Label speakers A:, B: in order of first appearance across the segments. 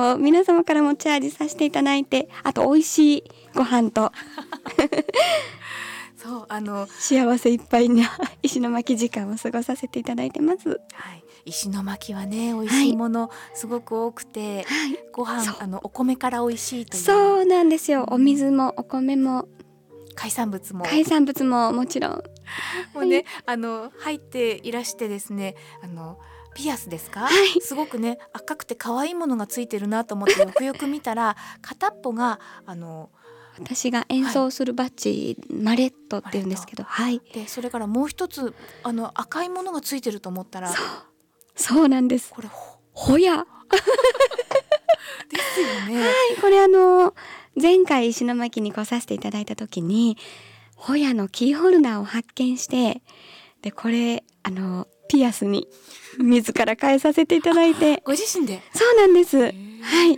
A: 皆様からもチャージさせていただいて、あと美味しいご飯と
B: そう
A: 幸せいっぱいな石巻時間を過ごさせていただいてます。
B: はい、石巻はね美味しいものすごく多くて、
A: はい、
B: ご飯お米から美味しいという。
A: そうなんですよ。お水もお米も
B: 海産物も
A: もちろん
B: もうね、入っていらしてですね、ピアスですか、
A: はい、
B: すごくね赤くて可愛いものがついてるなと思ってよくよく見たら片っぽが
A: 私が演奏するバッジ、マレットっていうんですけど、はい、
B: でそれからもう一つ赤いものがついてると思ったら、
A: そうなんです。
B: これ
A: ホヤ
B: ですよね。
A: はい、これ前回石巻に来させていただいた時にホヤのキーホルダーを発見して、でこれピアスに自ら変えさせていただいて
B: ご自身で。
A: そうなんです。はい、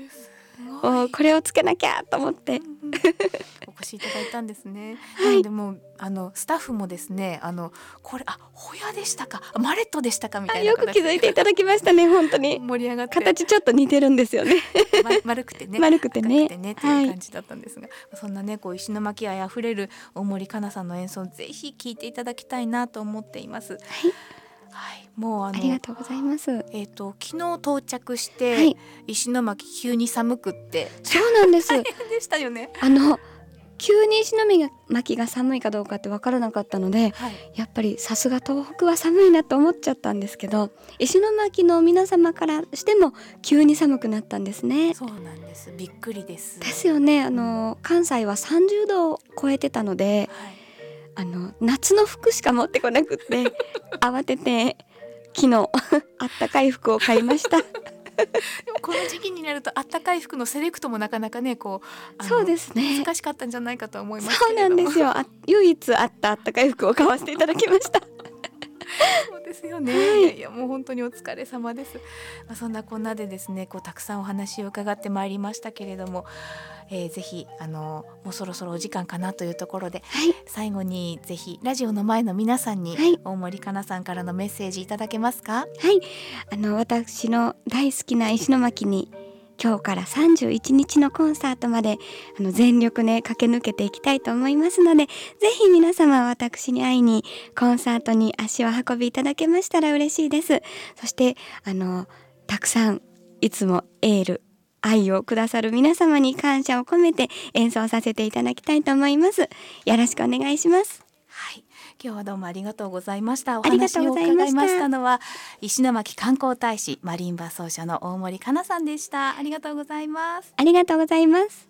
A: これをつけなきゃと思って
B: お越しいただいたんですね。
A: はい、
B: でもスタッフもですねこれホヤでしたかマレットでしたかみたいな
A: よく気づいていただきましたね。本当に
B: 盛り上がって
A: 形ちょっと似てるんですよね
B: 丸くてね
A: 丸くてね
B: 赤くてねっていう感じだったんですが、そんなね石巻愛あふれる大森かなさんの演奏ぜひ聴いていただきたいなと思っています。はい、もう
A: ありがとうございます。
B: 昨日到着して、
A: はい、
B: 石巻急に寒くって
A: そうなんです
B: 大変でしたよね。
A: 急に石巻が寒いかどうかって分からなかったので、
B: はい、
A: やっぱりさすが東北は寒いなと思っちゃったんですけど、石巻の皆様からしても急に寒くなったんですね。
B: そうなんです。びっくりです。
A: ですよね。関西は30度を超えてたので、はい、夏の服しか持ってこなくって慌てて昨日あったかい服を買いました
B: でもこの時期になるとあったかい服のセレクトもなかなかね
A: そうですね、
B: 難しかったんじゃないかと思いますけれども。
A: そうなんですよ。唯一あったかい服を買わせていただきました
B: そうですよね、
A: はい、
B: いやもう本当にお疲れ様です。そんなこんなでですねたくさんお話を伺ってまいりましたけれども、ぜひもうそろそろお時間かなというところで、
A: はい、
B: 最後にぜひラジオの前の皆さんに、
A: はい、
B: 大森かなさんからのメッセージいただけますか？
A: はい、私の大好きな石巻に今日から31日のコンサートまで全力で駆け抜けていきたいと思いますので、ぜひ皆様私に会いにコンサートに足を運びいただけましたら嬉しいです。そしてたくさんいつもエール愛をくださる皆様に感謝を込めて演奏させていただきたいと思います。よろしくお願いします。
B: はい、今日はどうもありがとうございました。お
A: ありがとう
B: 話を伺
A: ございました。
B: いましたのは石巻観光大使マリンバ奏者の大森かなさんでした。ありがとうございます。
A: ありがとうございます。